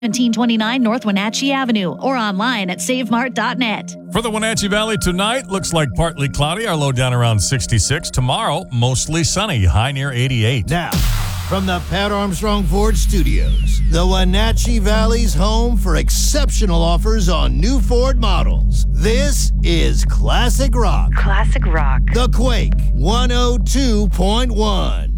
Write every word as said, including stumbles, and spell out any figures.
seventeen twenty-nine North Wenatchee Avenue or online at save mart dot net. For the Wenatchee Valley tonight, looks like partly cloudy. Our low down around sixty-six. Tomorrow, mostly sunny, high near eighty-eight. Now, from the Pat Armstrong Ford Studios, the Wenatchee Valley's home for exceptional offers on new Ford models. This is Classic Rock. Classic Rock. The Quake one oh two point one.